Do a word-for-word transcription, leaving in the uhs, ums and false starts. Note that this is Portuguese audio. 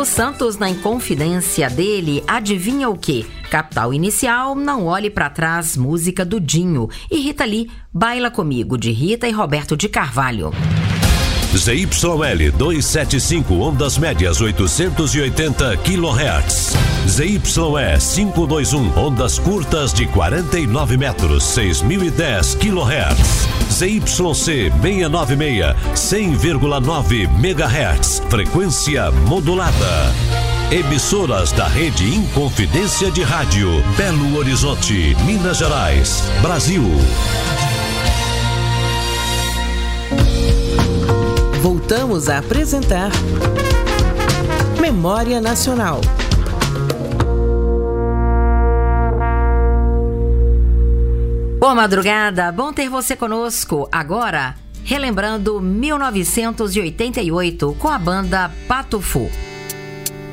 Silvio Santos, na Inconfidência dele, adivinha o quê? Capital Inicial, Não Olhe Pra Trás, música do Dinho. E Rita Lee, Baila Comigo, de Rita e Roberto de Carvalho. Z Y L duzentos e setenta e cinco, ondas médias oitocentos e oitenta quilohertz. Z Y E quinhentos e vinte e um, ondas curtas de quarenta e nove metros, seis mil e dez quilohertz. Z Y C seiscentos e noventa e seis, cem vírgula nove megahertz, frequência modulada. Emissoras da rede Inconfidência de Rádio, Belo Horizonte, Minas Gerais, Brasil. Voltamos a apresentar Memória Nacional. Boa madrugada, bom ter você conosco. Agora, relembrando mil novecentos e oitenta e oito com a banda Pato Fu.